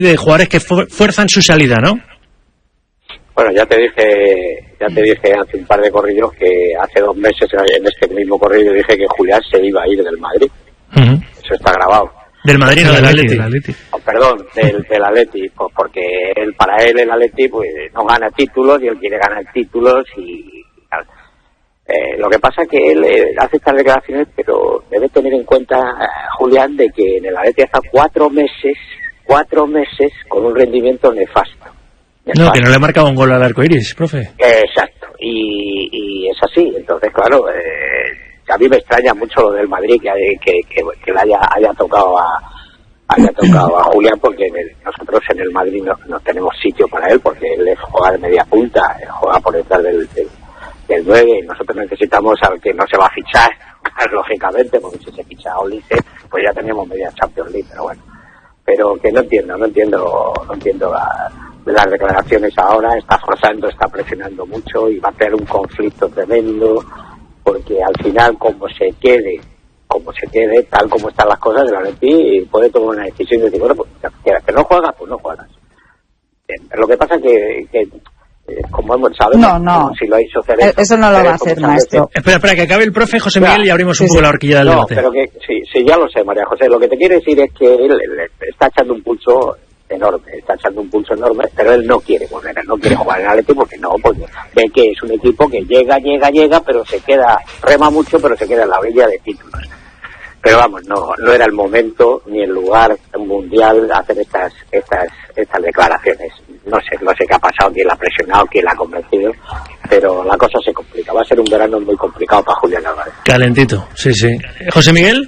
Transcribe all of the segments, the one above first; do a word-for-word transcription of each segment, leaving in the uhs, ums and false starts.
de jugadores que fu- fuerzan su salida, ¿no? Bueno, ya te dije, ya te dije hace un par de corridos que hace dos meses en este mismo corrido dije que Julián se iba a ir del Madrid. Uh-huh. Eso está grabado. Del Madrid, no del Atleti. Atleti. Oh, perdón, del, del Atleti, pues porque él, para él el Atleti pues no gana títulos y él quiere ganar títulos y tal. Eh, lo que pasa es que él eh, hace estas declaraciones, pero debe tener en cuenta, eh, Julián, de que en el Atleti hasta cuatro meses, cuatro meses con un rendimiento nefasto. nefasto. No, que no le marcaba un gol al arco iris, profe. Eh, exacto, y, y es así, entonces claro, eh, a mí me extraña mucho lo del Madrid que, que, que, que le haya, haya tocado a haya tocado a Julián, porque en el, nosotros en el Madrid no, no tenemos sitio para él, porque él juega de media punta, él juega por detrás del, del, del nueve, y nosotros necesitamos al que no se va a fichar, lógicamente, porque si se ficha a Ulises, pues ya tenemos media Champions League, pero bueno, pero que no entiendo, no entiendo, no entiendo la, las declaraciones ahora, está forzando, está presionando mucho y va a tener un conflicto tremendo, porque al final como se quede, como se quede, tal como están las cosas del Atleti, puede tomar una decisión y decir, bueno, pues que, que no juegas, pues no juegas. Eh, lo que pasa que, que eh, como hemos sabemos, no, no. si lo ha hecho Cerezo, eso no lo va a hacer, maestro. Veces, Espera, espera, que acabe el profe José Miguel, ya, y abrimos un sí, poco sí. la horquilla del no, debate. Pero que, sí, sí, ya lo sé, María José, lo que te quiere decir es que él, él está echando un pulso enorme, está echando un pulso enorme, pero él no quiere volver, él no quiere jugar en el Atleti porque no, porque ve que es un equipo que llega, llega, llega, pero se queda, rema mucho, pero se queda en la orilla de títulos. Pero vamos, no, no era el momento ni el lugar mundial hacer estas, estas, estas declaraciones. No sé, no sé qué ha pasado, quién la ha presionado, quién la ha convencido, pero la cosa se complica. Va a ser un verano muy complicado para Julián Álvarez. Calentito, sí, sí. José Miguel.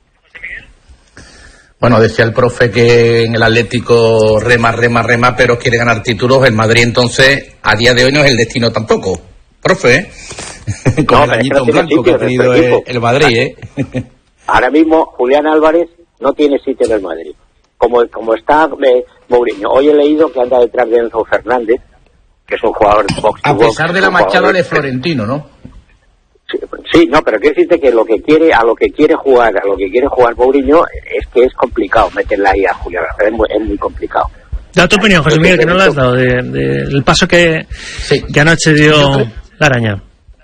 Bueno, decía el profe que en el Atlético rema, rema, rema, pero quiere ganar títulos. El Madrid, entonces, a día de hoy no es el destino tampoco. Profe, ¿eh? Con no, el añito en blanco que ha tenido el, el Madrid, ¿eh? Ahora mismo, Julián Álvarez no tiene sitio en el Madrid. Como, como está eh, Mourinho. Hoy he leído que anda detrás de Enzo Fernández, que es un jugador box to A box, pesar de la machada de Florentino, ¿no? Sí, sí, no, pero quiero decirte que lo que quiere, a lo que quiere jugar, a lo que quiere jugar Mourinho, es que es complicado meterla ahí a Julián Álvarez, es muy, es muy complicado. Da tu opinión, José Miguel, que no la has dado, del de, de paso que, sí. que anoche dio la araña.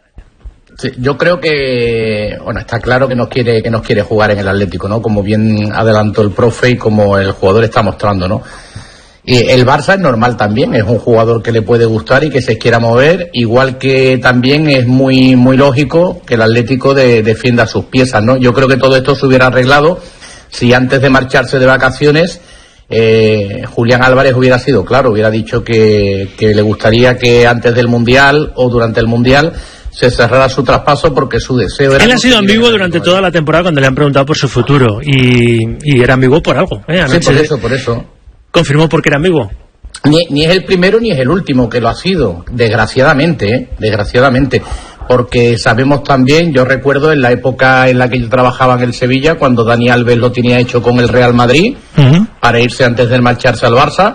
Sí, yo creo que, bueno, está claro que nos quiere que nos quiere jugar en el Atlético, ¿no? Como bien adelantó el profe y como el jugador está mostrando, ¿no? Y el Barça es normal también, es un jugador que le puede gustar y que se quiera mover, igual que también es muy muy lógico que el Atlético de, defienda sus piezas, ¿no? Yo creo que todo esto se hubiera arreglado si antes de marcharse de vacaciones eh, Julián Álvarez hubiera sido claro, hubiera dicho que, que le gustaría que antes del Mundial o durante el Mundial se cerrara su traspaso, porque su deseo era... Él ha sido ambiguo durante toda la temporada cuando le han preguntado por su futuro y, y era ambiguo por algo, ¿eh? Sí, por eso, por eso. Confirmó porque era ambiguo. Ni, ni es el primero ni es el último que lo ha sido, desgraciadamente, ¿eh? desgraciadamente, porque sabemos también, yo recuerdo en la época en la que yo trabajaba en el Sevilla, cuando Dani Alves lo tenía hecho con el Real Madrid, uh-huh. para irse antes de marcharse al Barça,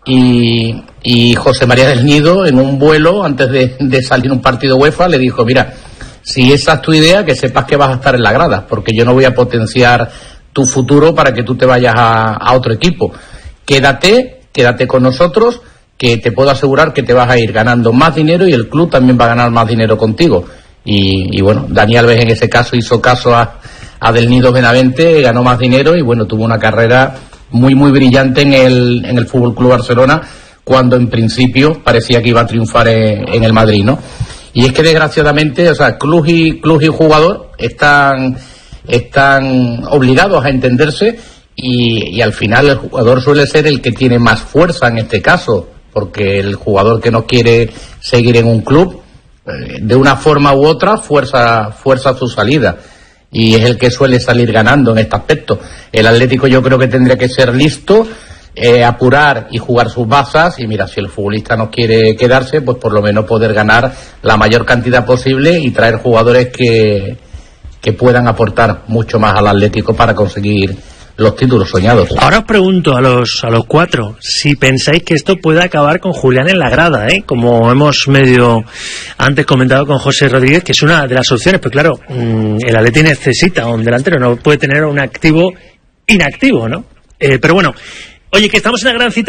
y, y José María del Nido, en un vuelo, antes de, de salir un partido UEFA, le dijo, mira, si esa es tu idea, que sepas que vas a estar en la grada, porque yo no voy a potenciar tu futuro para que tú te vayas a, a otro equipo. Quédate, quédate con nosotros, que te puedo asegurar que te vas a ir ganando más dinero y el club también va a ganar más dinero contigo. Y, y bueno, Dani Alves en ese caso hizo caso a, a Del Nido Benavente, ganó más dinero y bueno, tuvo una carrera muy muy brillante en el en el Fútbol Club Barcelona, cuando en principio parecía que iba a triunfar en, en el Madrid, ¿no? Y es que desgraciadamente, o sea, club y club y jugador están están obligados a entenderse y, y al final el jugador suele ser el que tiene más fuerza en este caso, porque el jugador que no quiere seguir en un club, eh, de una forma u otra, fuerza fuerza su salida. Y es el que suele salir ganando en este aspecto. El Atlético yo creo que tendría que ser listo, eh, apurar y jugar sus bazas, y mira, si el futbolista no quiere quedarse, pues por lo menos poder ganar la mayor cantidad posible y traer jugadores que, que puedan aportar mucho más al Atlético para conseguir los títulos soñados. Ahora os pregunto a los a los cuatro si pensáis que esto puede acabar con Julián en la grada, ¿eh? Como hemos medio antes comentado con José Rodríguez, que es una de las opciones, pero claro, el Atleti necesita un delantero, no puede tener un activo inactivo, ¿no? Eh, pero bueno, Oye, que estamos en la gran cita